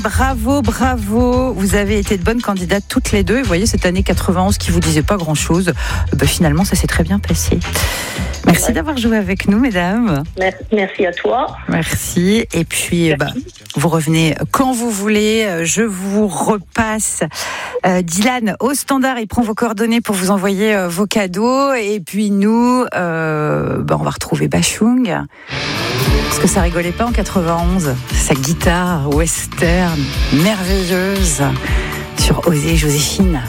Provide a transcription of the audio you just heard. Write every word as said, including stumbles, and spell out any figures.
Bravo, bravo. Vous avez été de bonnes candidates toutes les deux. Et vous voyez, cette année quatre-vingt-onze qui vous disait pas grand-chose, ben, finalement, ça s'est très bien passé. Merci ouais. d'avoir joué avec nous, mesdames. Merci à toi. Merci. Et puis, Merci. Bah, vous revenez quand vous voulez. Je vous repasse euh, Dylan au standard. Il prend vos coordonnées pour vous envoyer euh, vos cadeaux. Et puis nous, euh, bah, on va retrouver Bachung. Parce que ça rigolait pas en quatre-vingt-onze. Sa guitare western merveilleuse sur Oser Joséphine.